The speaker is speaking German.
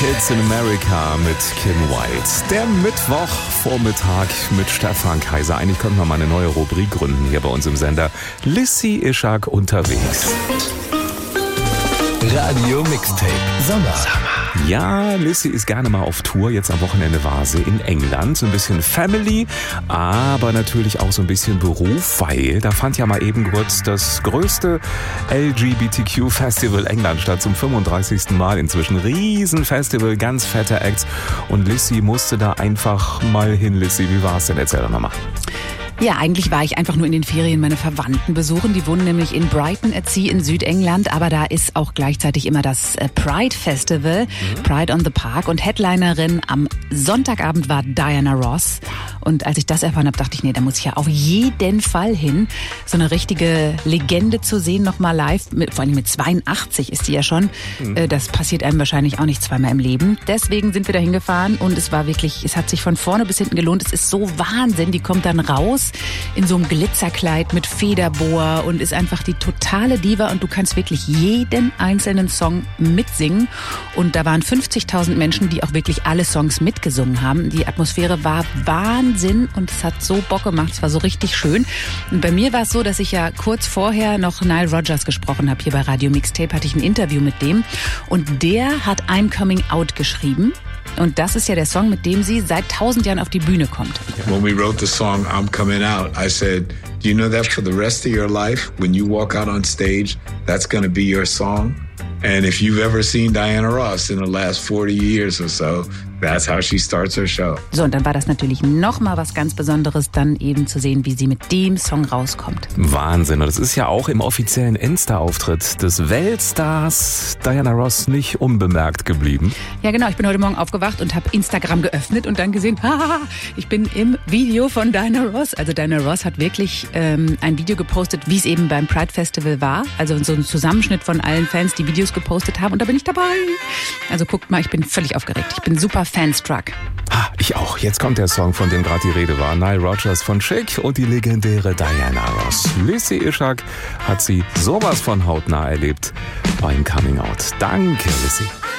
Kids in America mit Kim Wilde. Der Mittwochvormittag mit Stefan Kaiser. Eigentlich könnten wir mal eine neue Rubrik gründen hier bei uns im Sender. Lissy Ischak unterwegs. Radio Mixtape Sommer. Ja, Lissy ist gerne mal auf Tour. Jetzt am Wochenende war sie in England. So ein bisschen Family, aber natürlich auch so ein bisschen Beruf, weil da fand ja mal eben kurz das größte LGBTQ-Festival England statt, zum 35. Mal inzwischen. Riesenfestival, ganz fette Acts. Und Lissy musste da einfach mal hin. Lissy, wie war's denn? Erzähl doch nochmal. Ja, eigentlich war ich einfach nur in den Ferien meine Verwandten besuchen. Die wohnen nämlich in Brighton at Sea in Südengland. Aber da ist auch gleichzeitig immer das Pride Festival, Pride on the Park. Und Headlinerin am Sonntagabend war Diana Ross. Und als ich das erfahren habe, dachte ich, nee, da muss ich ja auf jeden Fall hin. So eine richtige Legende zu sehen, nochmal live. Vor allem mit 82 ist die ja schon. Das passiert einem wahrscheinlich auch nicht zweimal im Leben. Deswegen sind wir da hingefahren und es war wirklich, es hat sich von vorne bis hinten gelohnt. Es ist so Wahnsinn. Die kommt dann raus in so einem Glitzerkleid mit Federboa und ist einfach die totale Diva und du kannst wirklich jeden einzelnen Song mitsingen. Und da waren 50.000 Menschen, die auch wirklich alle Songs mitgesungen haben. Die Atmosphäre war Wahnsinn und es hat so Bock gemacht. Es war so richtig schön. Und bei mir war es so, dass ich ja kurz vorher noch Nile Rodgers gesprochen habe. Hier bei Radio Mixtape hatte ich ein Interview mit dem und der hat I'm Coming Out geschrieben. Und das ist ja der Song, mit dem sie seit 1000 Jahren auf die Bühne kommt. When we wrote the song I'm Coming Out, I said, do you know that for the rest of your life, when you walk out on stage, that's going to be your song? And if you've ever seen Diana Ross in the last 40 years or so, that's how she starts her show. So, und dann war das natürlich nochmal was ganz Besonderes, dann eben zu sehen, wie sie mit dem Song rauskommt. Wahnsinn. Und das ist ja auch im offiziellen Insta-Auftritt des Weltstars Diana Ross nicht unbemerkt geblieben. Ja, genau. Ich bin heute Morgen aufgewacht und habe Instagram geöffnet und dann gesehen, ich bin im Video von Diana Ross. Also Diana Ross hat wirklich ein Video gepostet, wie es eben beim Pride Festival war. Also so ein Zusammenschnitt von allen Fans, die Videos gepostet haben. Und da bin ich dabei. Also guckt mal, ich bin völlig aufgeregt. Ich bin super fanstruck. Ich auch. Jetzt kommt der Song, von dem gerade die Rede war. Nile Rodgers von Chic und die legendäre Diana Ross. Lissy Ischak hat sie sowas von hautnah erlebt beim Coming Out. Danke, Lissy.